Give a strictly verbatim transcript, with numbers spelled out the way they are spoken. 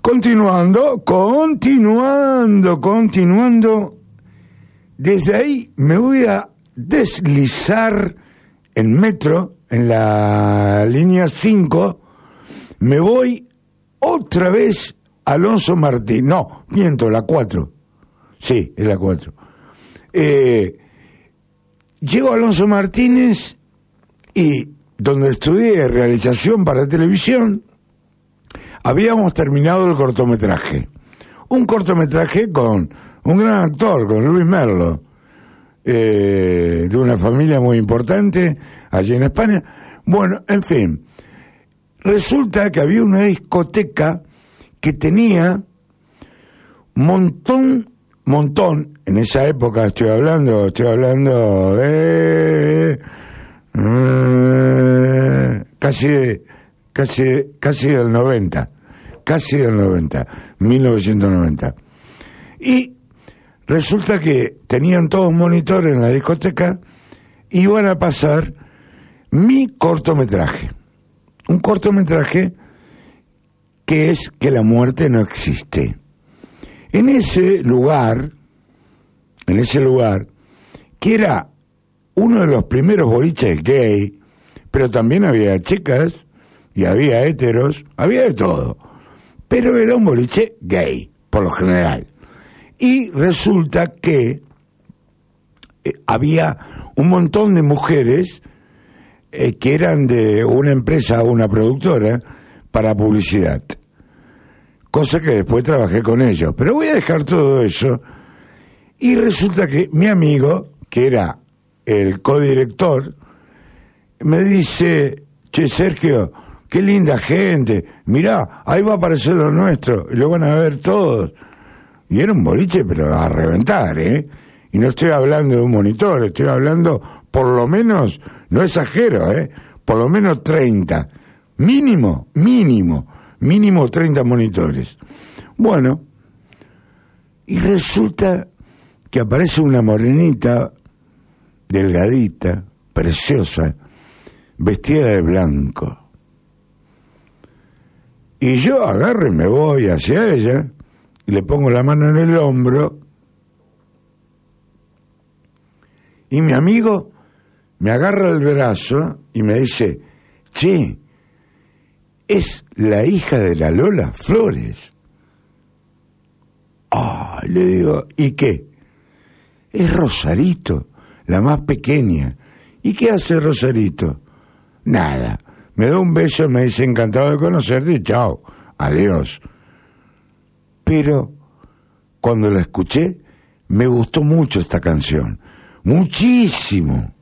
Continuando, continuando, continuando. Desde ahí me voy a deslizar en metro, en la línea cinco. Me voy otra vez a Alonso Martínez. No, miento, la cuatro. Sí, es la cuatro. Eh, llego a Alonso Martínez y donde estudié realización para televisión, habíamos terminado el cortometraje. Un cortometraje con un gran actor, con Luis Merlo, eh, de una familia muy importante allí en España. Bueno, en fin, resulta que había una discoteca que tenía montón, montón, en esa época estoy hablando, estoy hablando de... Eh, casi, casi, casi del noventa, casi del noventa, mil novecientos noventa. Y resulta que tenían todos monitores en la discoteca y iban a pasar mi cortometraje. Un cortometraje que es que la muerte no existe. En ese lugar, en ese lugar, que era uno de los primeros boliches gay, pero también había chicas y había héteros, había de todo, pero era un boliche gay, por lo general. Y resulta que eh, había un montón de mujeres eh, que eran de una empresa o una productora para publicidad, cosa que después trabajé con ellos, pero voy a dejar todo eso. Y resulta que mi amigo, que era el codirector, me dice: che, Sergio, qué linda gente, mirá, ahí va a aparecer lo nuestro, y lo van a ver todos. Y era un boliche, pero a reventar, ¿eh? Y no estoy hablando de un monitor, estoy hablando, por lo menos, no exagero, ¿eh? Por lo menos treinta. Mínimo, mínimo, mínimo treinta monitores. Bueno, y resulta que aparece una morenita, delgadita, preciosa, vestida de blanco. Y yo agarro y me voy hacia ella, y le pongo la mano en el hombro, y mi amigo me agarra el brazo y me dice: che, es la hija de la Lola Flores. Ah, le digo, ¿y qué? Es Rosarito, la más pequeña. ¿Y qué hace Rosarito? Nada, me da un beso y me dice: encantado de conocerte, y chao, adiós. Pero cuando la escuché, me gustó mucho esta canción, muchísimo.